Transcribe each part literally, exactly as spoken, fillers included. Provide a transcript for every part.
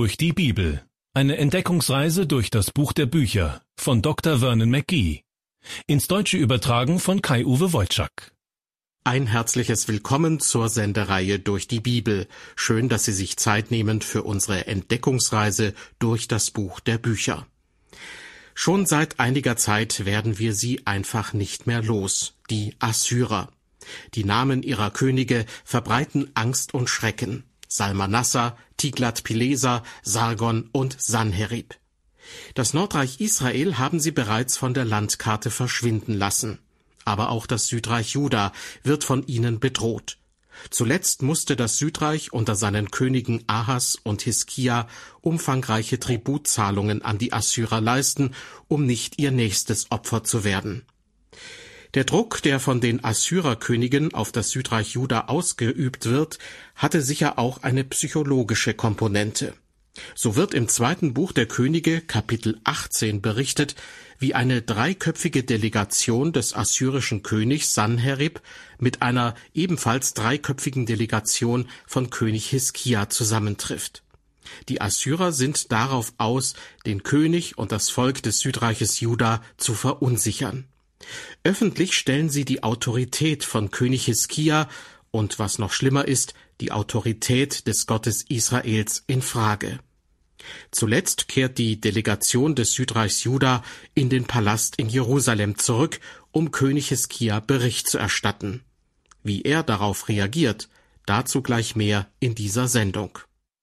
durch die Bibel. Eine Entdeckungsreise durch das Buch der Bücher von Doktor Vernon McGee. Ins Deutsche übertragen von Kai-Uwe Wojczak. Ein herzliches Willkommen zur Sendereihe durch die Bibel. Schön, dass Sie sich Zeit nehmen für unsere Entdeckungsreise durch das Buch der Bücher. Schon seit einiger Zeit werden wir sie einfach nicht mehr los, die Assyrer. Die Namen ihrer Könige verbreiten Angst und Schrecken. Salmanassar, Tiglat-Pileser, Sargon und Sanherib. Das Nordreich Israel haben sie bereits von der Landkarte verschwinden lassen. Aber auch das Südreich Juda wird von ihnen bedroht. Zuletzt musste das Südreich unter seinen Königen Ahas und Hiskia umfangreiche Tributzahlungen an die Assyrer leisten, um nicht ihr nächstes Opfer zu werden. Der Druck, der von den Assyrerkönigen auf das Südreich Juda ausgeübt wird, hatte sicher auch eine psychologische Komponente. So wird im zweiten Buch der Könige, Kapitel achtzehn, berichtet, wie eine dreiköpfige Delegation des assyrischen Königs Sanherib mit einer ebenfalls dreiköpfigen Delegation von König Hiskia zusammentrifft. Die Assyrer sind darauf aus, den König und das Volk des Südreiches Juda zu verunsichern. Öffentlich stellen sie die Autorität von König Hiskia und, was noch schlimmer ist, die Autorität des Gottes Israels in Frage. Zuletzt kehrt die Delegation des Südreichs Juda in den Palast in Jerusalem zurück, um König Hiskia Bericht zu erstatten. Wie er darauf reagiert, dazu gleich mehr in dieser Sendung.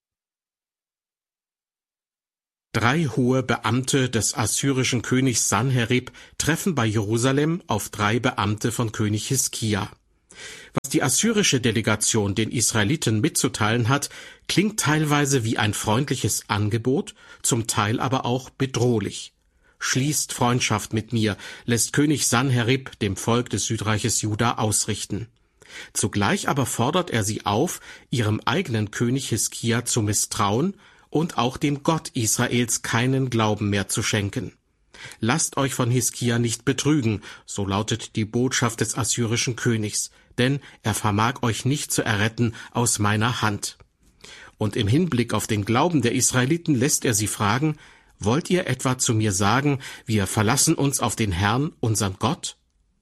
Drei hohe Beamte des assyrischen Königs Sanherib treffen bei Jerusalem auf drei Beamte von König Hiskia. Was die assyrische Delegation den Israeliten mitzuteilen hat, klingt teilweise wie ein freundliches Angebot, zum Teil aber auch bedrohlich. Schließt Freundschaft mit mir, lässt König Sanherib dem Volk des Südreiches Juda ausrichten. Zugleich aber fordert er sie auf, ihrem eigenen König Hiskia zu misstrauen und auch dem Gott Israels keinen Glauben mehr zu schenken. Lasst euch von Hiskia nicht betrügen, so lautet die Botschaft des assyrischen Königs, denn er vermag euch nicht zu erretten aus meiner Hand. Und im Hinblick auf den Glauben der Israeliten lässt er sie fragen, wollt ihr etwa zu mir sagen, wir verlassen uns auf den Herrn, unseren Gott?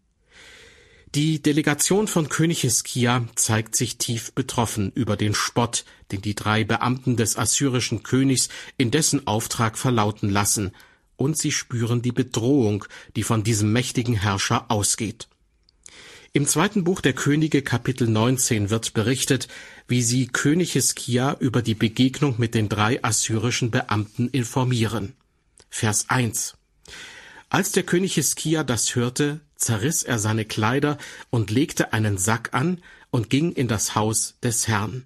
Die Delegation von König Hiskia zeigt sich tief betroffen über den Spott, den die drei Beamten des assyrischen Königs in dessen Auftrag verlauten lassen, und sie spüren die Bedrohung, die von diesem mächtigen Herrscher ausgeht. Im zweiten Buch der Könige, Kapitel neunzehn, wird berichtet, wie sie König Hiskia über die Begegnung mit den drei assyrischen Beamten informieren. Vers eins. Als der König Hiskia das hörte, zerriss er seine Kleider und legte einen Sack an und ging in das Haus des Herrn.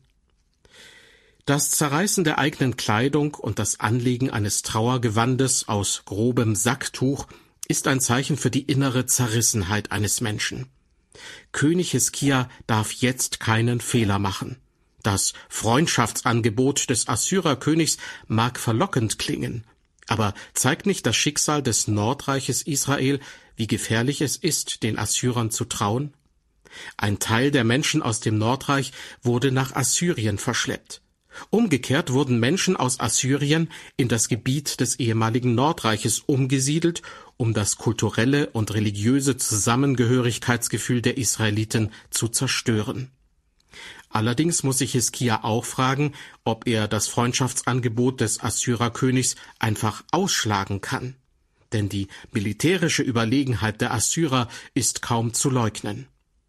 Das Zerreißen der eigenen Kleidung und das Anlegen eines Trauergewandes aus grobem Sacktuch ist ein Zeichen für die innere Zerrissenheit eines Menschen. König Hiskia darf jetzt keinen Fehler machen. Das Freundschaftsangebot des Assyrerkönigs mag verlockend klingen, aber zeigt nicht das Schicksal des Nordreiches Israel, wie gefährlich es ist, den Assyrern zu trauen? Ein Teil der Menschen aus dem Nordreich wurde nach Assyrien verschleppt. Umgekehrt wurden Menschen aus Assyrien in das Gebiet des ehemaligen Nordreiches umgesiedelt, um das kulturelle und religiöse Zusammengehörigkeitsgefühl der Israeliten zu zerstören. Allerdings muss sich Hiskia auch fragen, ob er das Freundschaftsangebot des Assyrerkönigs einfach ausschlagen kann. Denn die militärische Überlegenheit der Assyrer ist kaum zu leugnen.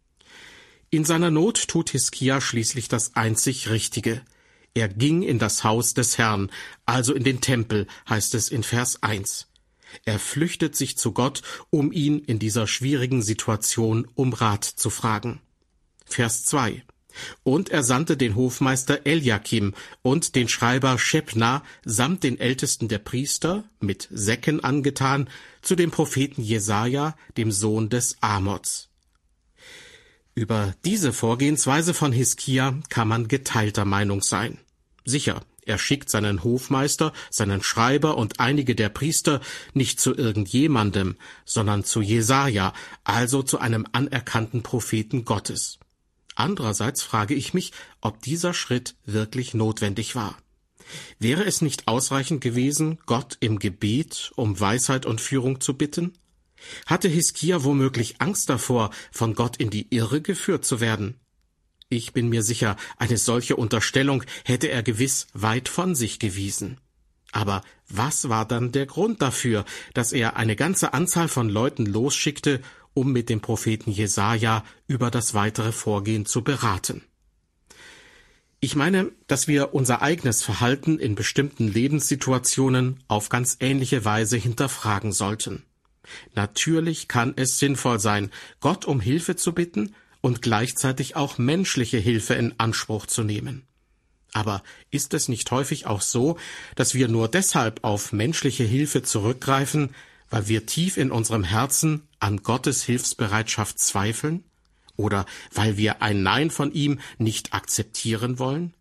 In seiner Not tut Hiskia schließlich das einzig Richtige. Er ging in das Haus des Herrn, also in den Tempel, heißt es in Vers eins. Er flüchtet sich zu Gott, um ihn in dieser schwierigen Situation um Rat zu fragen. Vers zwei. Und er sandte den Hofmeister Eliakim und den Schreiber Schebna samt den Ältesten der Priester, mit Säcken angetan, zu dem Propheten Jesaja, dem Sohn des Amoz. Über diese Vorgehensweise von Hiskia kann man geteilter Meinung sein. Sicher, er schickt seinen Hofmeister, seinen Schreiber und einige der Priester nicht zu irgendjemandem, sondern zu Jesaja, also zu einem anerkannten Propheten Gottes. Andererseits frage ich mich, ob dieser Schritt wirklich notwendig war. Wäre es nicht ausreichend gewesen, Gott im Gebet um Weisheit und Führung zu bitten? Hatte Hiskia womöglich Angst davor, von Gott in die Irre geführt zu werden? Ich bin mir sicher, eine solche Unterstellung hätte er gewiss weit von sich gewiesen. Aber was war dann der Grund dafür, dass er eine ganze Anzahl von Leuten losschickte, um mit dem Propheten Jesaja über das weitere Vorgehen zu beraten? Ich meine, dass wir unser eigenes Verhalten in bestimmten Lebenssituationen auf ganz ähnliche Weise hinterfragen sollten. Natürlich kann es sinnvoll sein, Gott um Hilfe zu bitten und gleichzeitig auch menschliche Hilfe in Anspruch zu nehmen. Aber ist es nicht häufig auch so, dass wir nur deshalb auf menschliche Hilfe zurückgreifen, weil wir tief in unserem Herzen an Gottes Hilfsbereitschaft zweifeln? Oder weil wir ein Nein von ihm nicht akzeptieren wollen?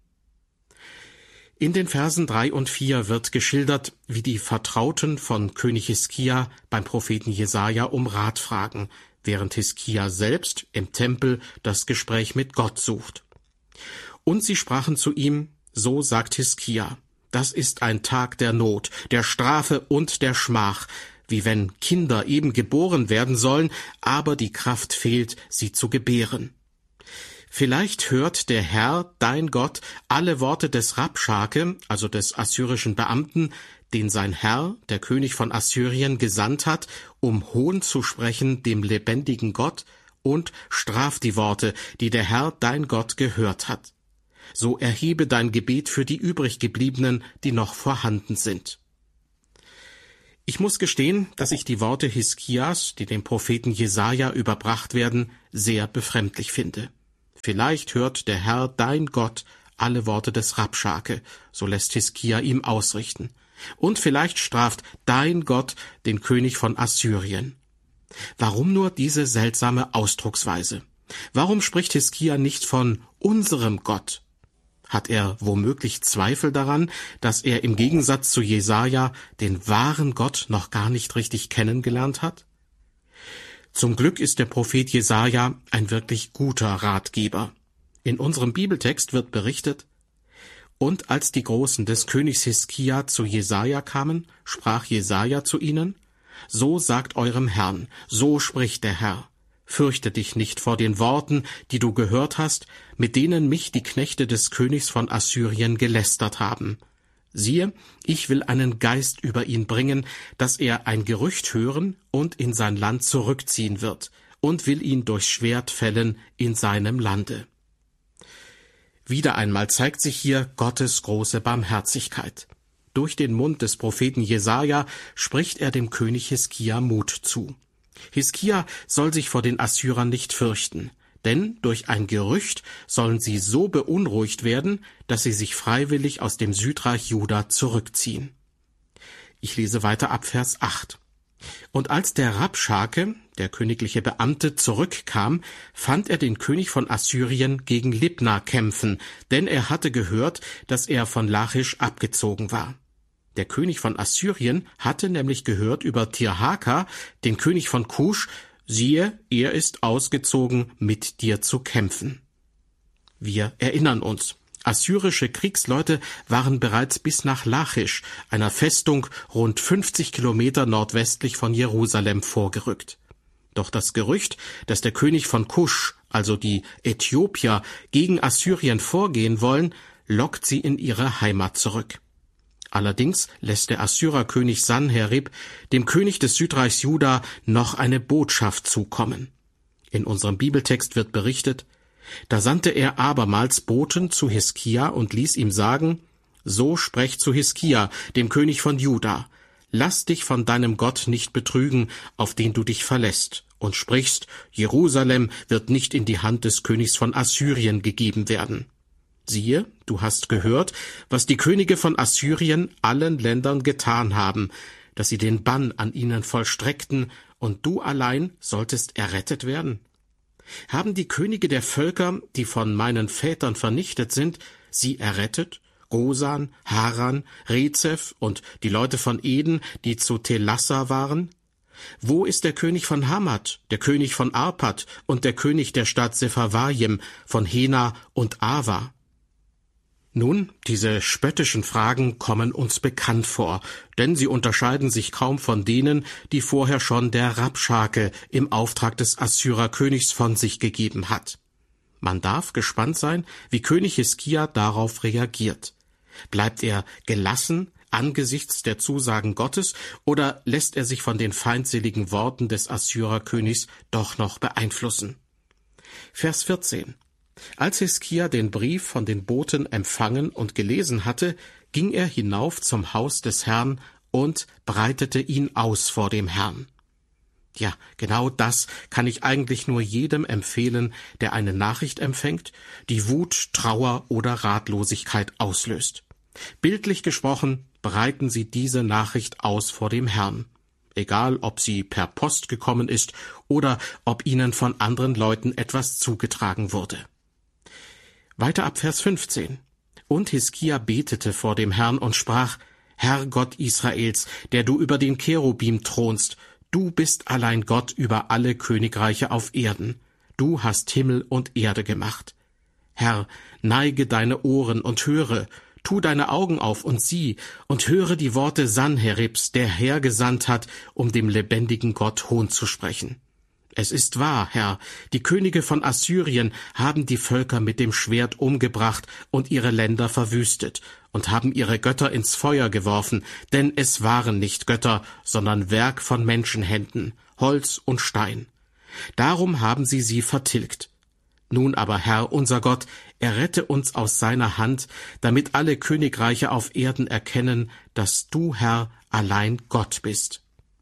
In den Versen drei und vier wird geschildert, wie die Vertrauten von König Hiskia beim Propheten Jesaja um Rat fragen, während Hiskia selbst im Tempel das Gespräch mit Gott sucht. Und sie sprachen zu ihm, so sagt Hiskia, das ist ein Tag der Not, der Strafe und der Schmach, wie wenn Kinder eben geboren werden sollen, aber die Kraft fehlt, sie zu gebären. Vielleicht hört der Herr, dein Gott, alle Worte des Rabschake, also des assyrischen Beamten, den sein Herr, der König von Assyrien, gesandt hat, um Hohn zu sprechen dem lebendigen Gott, und straft die Worte, die der Herr, dein Gott, gehört hat. So erhebe dein Gebet für die übriggebliebenen, die noch vorhanden sind. Ich muss gestehen, dass ich die Worte Hiskias, die dem Propheten Jesaja überbracht werden, sehr befremdlich finde. Vielleicht hört der Herr, dein Gott, alle Worte des Rabschake, so lässt Hiskia ihm ausrichten. Und vielleicht straft dein Gott den König von Assyrien. Warum nur diese seltsame Ausdrucksweise? Warum spricht Hiskia nicht von unserem Gott? Hat er womöglich Zweifel daran, dass er im Gegensatz zu Jesaja den wahren Gott noch gar nicht richtig kennengelernt hat? Zum Glück ist der Prophet Jesaja ein wirklich guter Ratgeber. In unserem Bibeltext wird berichtet: Und als die Großen des Königs Hiskia zu Jesaja kamen, sprach Jesaja zu ihnen: So sagt eurem Herrn, so spricht der Herr: Fürchte dich nicht vor den Worten, die du gehört hast, mit denen mich die Knechte des Königs von Assyrien gelästert haben. Siehe, ich will einen Geist über ihn bringen, dass er ein Gerücht hören und in sein Land zurückziehen wird, und will ihn durch Schwert fällen in seinem Lande. Wieder einmal zeigt sich hier Gottes große Barmherzigkeit. Durch den Mund des Propheten Jesaja spricht er dem König Hiskia Mut zu. Hiskia soll sich vor den Assyrern nicht fürchten, denn durch ein Gerücht sollen sie so beunruhigt werden, dass sie sich freiwillig aus dem Südreich Juda zurückziehen. Ich lese weiter ab Vers acht. Und als der Rabschake, der königliche Beamte, zurückkam, fand er den König von Assyrien gegen Libna kämpfen, denn er hatte gehört, dass er von Lachisch abgezogen war. Der König von Assyrien hatte nämlich gehört über Tirhaka, den König von Kusch, siehe, er ist ausgezogen, mit dir zu kämpfen. Wir erinnern uns, assyrische Kriegsleute waren bereits bis nach Lachisch, einer Festung rund fünfzig Kilometer nordwestlich von Jerusalem, vorgerückt. Doch das Gerücht, dass der König von Kusch, also die Äthiopier, gegen Assyrien vorgehen wollen, lockt sie in ihre Heimat zurück. Allerdings lässt der Assyrerkönig Sanherib dem König des Südreichs Juda noch eine Botschaft zukommen. In unserem Bibeltext wird berichtet: Da sandte er abermals Boten zu Hiskia und ließ ihm sagen: So sprecht zu Hiskia, dem König von Juda: Lass dich von deinem Gott nicht betrügen, auf den du dich verlässt, und sprichst: Jerusalem wird nicht in die Hand des Königs von Assyrien gegeben werden. Siehe, du hast gehört, was die Könige von Assyrien allen Ländern getan haben, dass sie den Bann an ihnen vollstreckten, und du allein solltest errettet werden. Haben die Könige der Völker, die von meinen Vätern vernichtet sind, sie errettet? Gosan, Haran, Rezeph und die Leute von Eden, die zu Telassa waren? Wo ist der König von Hamad, der König von Arpad und der König der Stadt Sepharvaim, von Hena und Ava? Nun, diese spöttischen Fragen kommen uns bekannt vor, denn sie unterscheiden sich kaum von denen, die vorher schon der Rabschake im Auftrag des Assyrerkönigs von sich gegeben hat. Man darf gespannt sein, wie König Hiskia darauf reagiert. Bleibt er gelassen angesichts der Zusagen Gottes oder lässt er sich von den feindseligen Worten des Assyrerkönigs doch noch beeinflussen? Vers vierzehn. Als Hiskia den Brief von den Boten empfangen und gelesen hatte, ging er hinauf zum Haus des Herrn und breitete ihn aus vor dem Herrn. Ja, genau das kann ich eigentlich nur jedem empfehlen, der eine Nachricht empfängt, die Wut, Trauer oder Ratlosigkeit auslöst. Bildlich gesprochen, breiten Sie diese Nachricht aus vor dem Herrn. Egal, ob sie per Post gekommen ist oder ob Ihnen von anderen Leuten etwas zugetragen wurde. Weiter ab Vers fünfzehn. Und Hiskia betete vor dem Herrn und sprach: Herr Gott Israels, der du über den Cherubim thronst, du bist allein Gott über alle Königreiche auf Erden. Du hast Himmel und Erde gemacht. Herr, neige deine Ohren und höre, tu deine Augen auf und sieh und höre die Worte Sanheribs, der hergesandt hat, um dem lebendigen Gott Hohn zu sprechen. Es ist wahr, Herr, die Könige von Assyrien haben die Völker mit dem Schwert umgebracht und ihre Länder verwüstet und haben ihre Götter ins Feuer geworfen, denn es waren nicht Götter, sondern Werk von Menschenhänden, Holz und Stein. Darum haben sie sie vertilgt. Nun aber, Herr, unser Gott, errette uns aus seiner Hand, damit alle Königreiche auf Erden erkennen, dass du, Herr, allein Gott bist.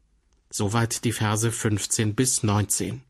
Soweit die Verse fünfzehn bis neunzehn.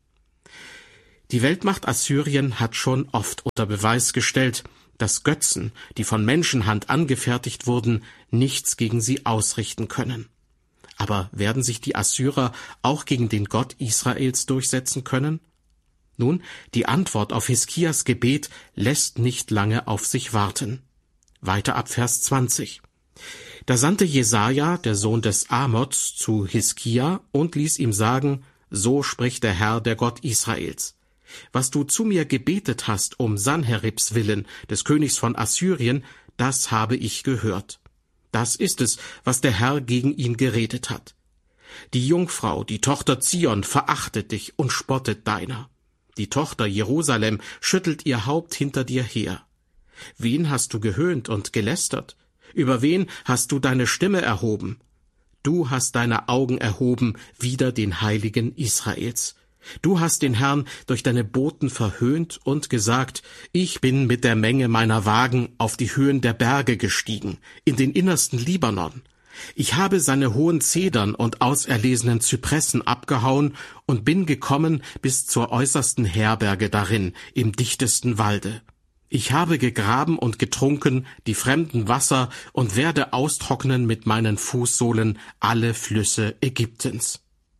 Die Weltmacht Assyrien hat schon oft unter Beweis gestellt, dass Götzen, die von Menschenhand angefertigt wurden, nichts gegen sie ausrichten können. Aber werden sich die Assyrer auch gegen den Gott Israels durchsetzen können? Nun, die Antwort auf Hiskias Gebet lässt nicht lange auf sich warten. Weiter ab Vers zwanzig. Da sandte Jesaja, der Sohn des Amoz, zu Hiskia und ließ ihm sagen: So spricht der Herr, der Gott Israels. Was du zu mir gebetet hast um Sanheribs willen, des Königs von Assyrien, das habe ich gehört. Das ist es, was der Herr gegen ihn geredet hat. Die Jungfrau, die Tochter Zion, verachtet dich und spottet deiner. Die Tochter Jerusalem schüttelt ihr Haupt hinter dir her. Wen hast du gehöhnt und gelästert? Über wen hast du deine Stimme erhoben? Du hast deine Augen erhoben wider den Heiligen Israels. Du hast den Herrn durch deine Boten verhöhnt und gesagt: Ich bin mit der Menge meiner Wagen auf die Höhen der Berge gestiegen, in den innersten Libanon. Ich habe seine hohen Zedern und auserlesenen Zypressen abgehauen und bin gekommen bis zur äußersten Herberge darin, im dichtesten Walde. Ich habe gegraben und getrunken die fremden Wasser und werde austrocknen mit meinen Fußsohlen alle Flüsse Ägyptens.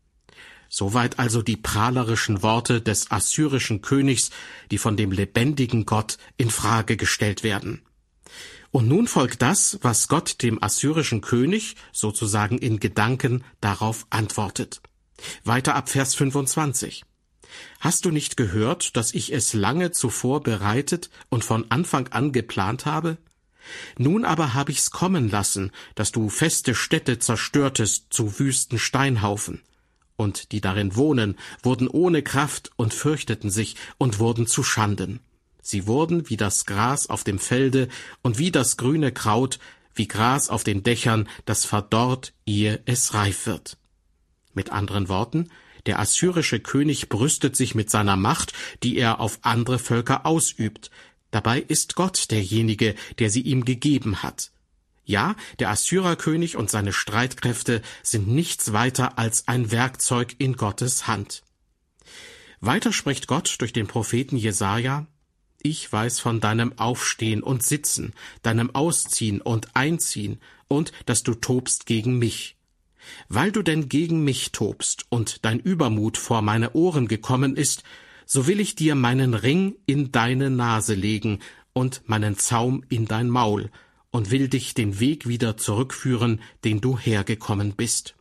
Soweit also die prahlerischen Worte des assyrischen Königs, die von dem lebendigen Gott in Frage gestellt werden. Und nun folgt das, was Gott dem assyrischen König sozusagen in Gedanken darauf antwortet. Weiter ab Vers fünfundzwanzig. Hast du nicht gehört, dass ich es lange zuvor bereitet und von Anfang an geplant habe? Nun aber habe ich's kommen lassen, dass du feste Städte zerstörtest zu wüsten Steinhaufen. Und die darin wohnen, wurden ohne Kraft und fürchteten sich und wurden zu Schanden. Sie wurden wie das Gras auf dem Felde und wie das grüne Kraut, wie Gras auf den Dächern, das verdorrt, ehe es reif wird. Mit anderen Worten, der assyrische König brüstet sich mit seiner Macht, die er auf andere Völker ausübt. Dabei ist Gott derjenige, der sie ihm gegeben hat. Ja, der Assyrerkönig und seine Streitkräfte sind nichts weiter als ein Werkzeug in Gottes Hand. Weiter spricht Gott durch den Propheten Jesaja: Ich weiß von deinem Aufstehen und Sitzen, deinem Ausziehen und Einziehen und dass du tobst gegen mich. Weil du denn gegen mich tobst und dein Übermut vor meine Ohren gekommen ist, so will ich dir meinen Ring in deine Nase legen und meinen Zaum in dein Maul und will dich den Weg wieder zurückführen, den du hergekommen bist.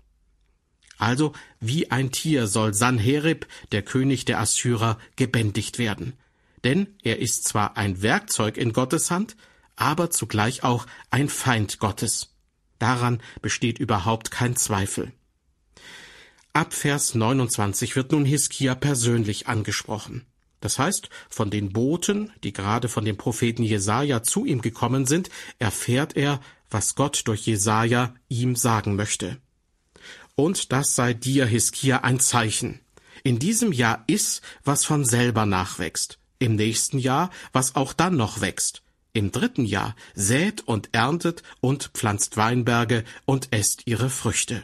Also, wie ein Tier soll Sanherib, der König der Assyrer, gebändigt werden. Denn er ist zwar ein Werkzeug in Gottes Hand, aber zugleich auch ein Feind Gottes. Daran besteht überhaupt kein Zweifel. Ab Vers neunundzwanzig wird nun Hiskia persönlich angesprochen. Das heißt, von den Boten, die gerade von dem Propheten Jesaja zu ihm gekommen sind, erfährt er, was Gott durch Jesaja ihm sagen möchte. Und das sei dir, Hiskia, ein Zeichen. In diesem Jahr iss, was von selber nachwächst. Im nächsten Jahr, was auch dann noch wächst. Im dritten Jahr sät und erntet und pflanzt Weinberge und esst ihre Früchte.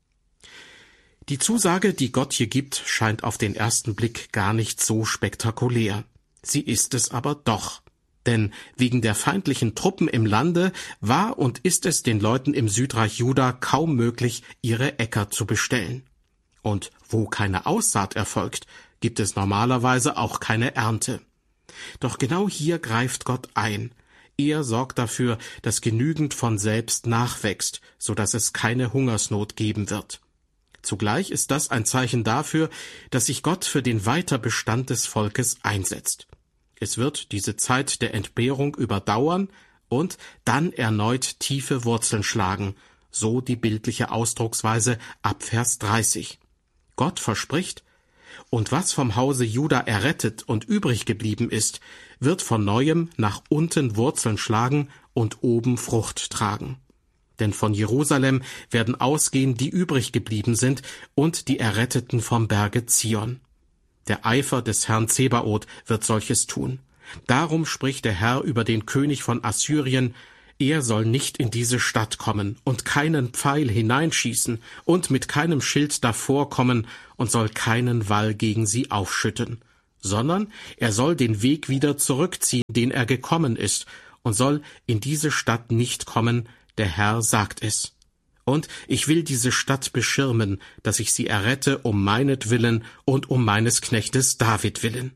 Die Zusage, die Gott hier gibt, scheint auf den ersten Blick gar nicht so spektakulär. Sie ist es aber doch. Denn wegen der feindlichen Truppen im Lande war und ist es den Leuten im Südreich Juda kaum möglich, ihre Äcker zu bestellen. Und wo keine Aussaat erfolgt, gibt es normalerweise auch keine Ernte. Doch genau hier greift Gott ein. Er sorgt dafür, dass genügend von selbst nachwächst, so dass es keine Hungersnot geben wird. Zugleich ist das ein Zeichen dafür, dass sich Gott für den Weiterbestand des Volkes einsetzt. Es wird diese Zeit der Entbehrung überdauern und dann erneut tiefe Wurzeln schlagen, so die bildliche Ausdrucksweise ab Vers dreißig. Gott verspricht, und was vom Hause Juda errettet und übrig geblieben ist, wird von neuem nach unten Wurzeln schlagen und oben Frucht tragen. Denn von Jerusalem werden ausgehen, die übrig geblieben sind, und die Erretteten vom Berge Zion. Der Eifer des Herrn Zebaoth wird solches tun. Darum spricht der Herr über den König von Assyrien: Er soll nicht in diese Stadt kommen und keinen Pfeil hineinschießen und mit keinem Schild davor kommen und soll keinen Wall gegen sie aufschütten, sondern er soll den Weg wieder zurückziehen, den er gekommen ist, und soll in diese Stadt nicht kommen, der Herr sagt es. Und ich will diese Stadt beschirmen, dass ich sie errette um meinetwillen und um meines Knechtes David willen.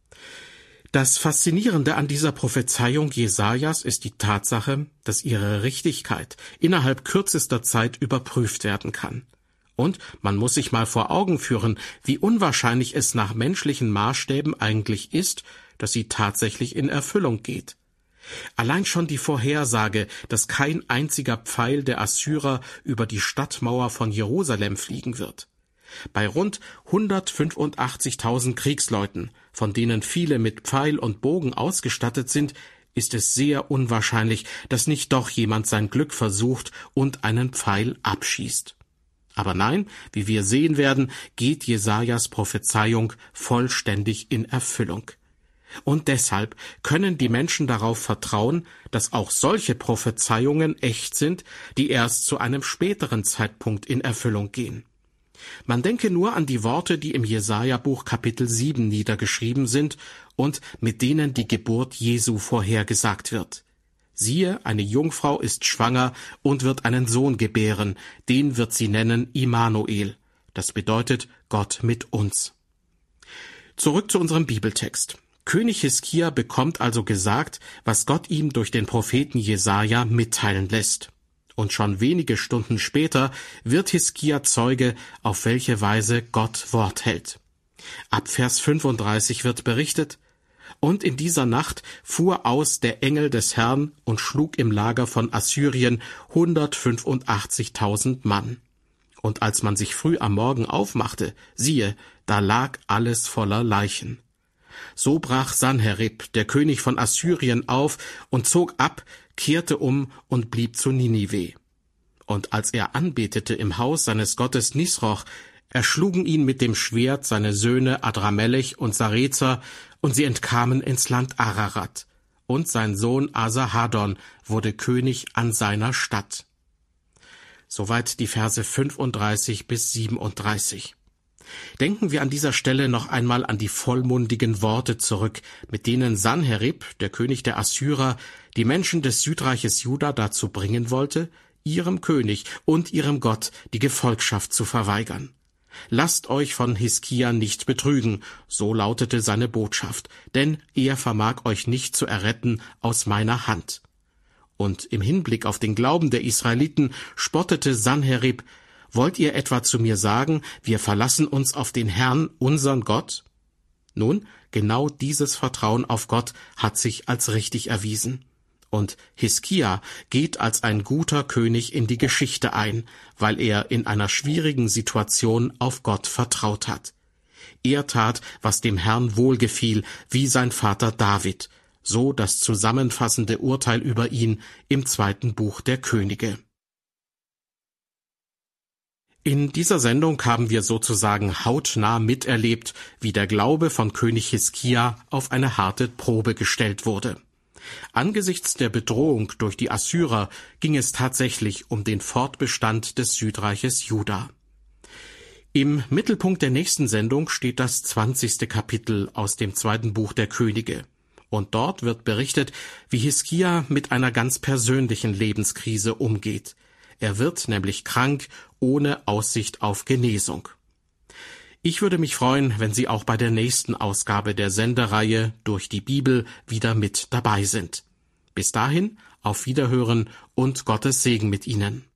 Das Faszinierende an dieser Prophezeiung Jesajas ist die Tatsache, dass ihre Richtigkeit innerhalb kürzester Zeit überprüft werden kann. Und man muss sich mal vor Augen führen, wie unwahrscheinlich es nach menschlichen Maßstäben eigentlich ist, dass sie tatsächlich in Erfüllung geht. Allein schon die Vorhersage, dass kein einziger Pfeil der Assyrer über die Stadtmauer von Jerusalem fliegen wird. Bei rund hundertfünfundachtzigtausend Kriegsleuten, von denen viele mit Pfeil und Bogen ausgestattet sind, ist es sehr unwahrscheinlich, dass nicht doch jemand sein Glück versucht und einen Pfeil abschießt. Aber nein, wie wir sehen werden, geht Jesajas Prophezeiung vollständig in Erfüllung. Und deshalb können die Menschen darauf vertrauen, dass auch solche Prophezeiungen echt sind, die erst zu einem späteren Zeitpunkt in Erfüllung gehen. Man denke nur an die Worte, die im Jesaja-Buch Kapitel sieben niedergeschrieben sind und mit denen die Geburt Jesu vorhergesagt wird. Siehe, eine Jungfrau ist schwanger und wird einen Sohn gebären, den wird sie nennen Immanuel. Das bedeutet Gott mit uns. Zurück zu unserem Bibeltext. König Hiskia bekommt also gesagt, was Gott ihm durch den Propheten Jesaja mitteilen lässt. Und schon wenige Stunden später wird Hiskia Zeuge, auf welche Weise Gott Wort hält. Ab Vers fünfunddreißig wird berichtet: Und in dieser Nacht fuhr aus der Engel des Herrn und schlug im Lager von Assyrien hundertfünfundachtzigtausend Mann. Und als man sich früh am Morgen aufmachte, siehe, da lag alles voller Leichen. So brach Sanherib, der König von Assyrien, auf und zog ab, kehrte um und blieb zu Ninive. Und als er anbetete im Haus seines Gottes Nisroch, erschlugen ihn mit dem Schwert seine Söhne Adramelech und Sarezer, und sie entkamen ins Land Ararat. Und sein Sohn Asarhadon wurde König an seiner Stadt. Soweit die Verse fünfunddreißig bis siebenunddreißig. Denken wir an dieser Stelle noch einmal an die vollmundigen Worte zurück, mit denen Sanherib, der König der Assyrer, die Menschen des Südreiches Juda dazu bringen wollte, ihrem König und ihrem Gott die Gefolgschaft zu verweigern. Lasst euch von Hiskia nicht betrügen, so lautete seine Botschaft, denn er vermag euch nicht zu erretten aus meiner Hand. Und im Hinblick auf den Glauben der Israeliten spottete Sanherib: Wollt ihr etwa zu mir sagen, wir verlassen uns auf den Herrn, unseren Gott? Nun, genau dieses Vertrauen auf Gott hat sich als richtig erwiesen. Und Hiskia geht als ein guter König in die Geschichte ein, weil er in einer schwierigen Situation auf Gott vertraut hat. Er tat, was dem Herrn wohlgefiel, wie sein Vater David, so das zusammenfassende Urteil über ihn im zweiten Buch der Könige. In dieser Sendung haben wir sozusagen hautnah miterlebt, wie der Glaube von König Hiskia auf eine harte Probe gestellt wurde. Angesichts der Bedrohung durch die Assyrer ging es tatsächlich um den Fortbestand des Südreiches Juda. Im Mittelpunkt der nächsten Sendung steht das zwanzigste Kapitel aus dem zweiten Buch der Könige. Und dort wird berichtet, wie Hiskia mit einer ganz persönlichen Lebenskrise umgeht. Er wird nämlich krank, ohne Aussicht auf Genesung. Ich würde mich freuen, wenn Sie auch bei der nächsten Ausgabe der Sendereihe Durch die Bibel wieder mit dabei sind. Bis dahin, auf Wiederhören und Gottes Segen mit Ihnen.